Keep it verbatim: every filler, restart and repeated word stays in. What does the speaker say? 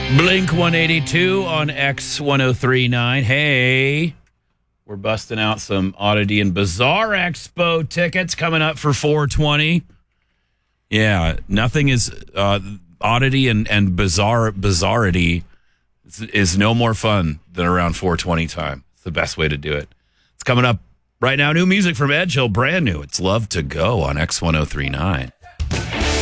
Blink one eighty-two on X ten thirty-nine. Hey, we're busting out some Oddity and Bizarre Expo tickets coming up for four twenty. Yeah, nothing is uh, oddity and, and bizarre bizarrity is, is no more fun than around four twenty time. It's the best way to do it. It's coming up right now. New music from Edge Hill, brand new. It's Love to Go on X ten thirty-nine.